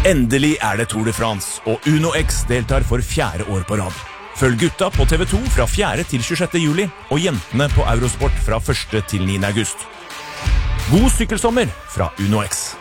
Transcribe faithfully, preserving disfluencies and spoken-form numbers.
Endelig er det Tour de France, og Uno X deltar for fjerde år på rad. Følg gutta på T V to fra fjerde til tjuesjette juli, og jentene på Eurosport fra første til niende august. God sykkelsommer fra Uno X.